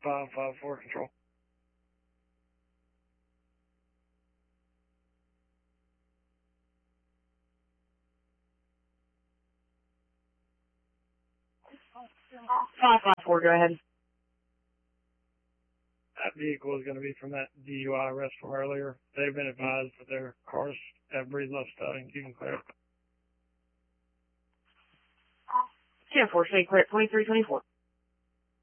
554 control. Five five four, go ahead. That vehicle is going to be from that DUI arrest from earlier. They've been advised that their cars have breathed left towing. You can clear it. 10-4, stay clear, 2324.